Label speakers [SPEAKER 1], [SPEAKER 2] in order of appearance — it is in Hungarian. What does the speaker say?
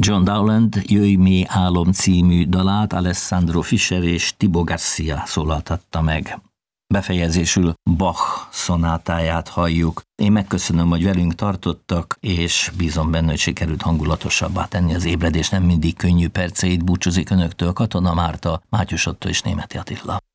[SPEAKER 1] John Dowland Jöjj mi álom című dalát Alessandro Fischer és Thibaut Garcia szólaltatta meg. Befejezésül Bach szonátáját halljuk. Én megköszönöm, hogy velünk tartottak, és bízom benne, hogy sikerült hangulatosabbá tenni az ébredés nem mindig könnyű perceit. Búcsúzik önöktől Katona Márta, Mátyus Otto és Németi Attila.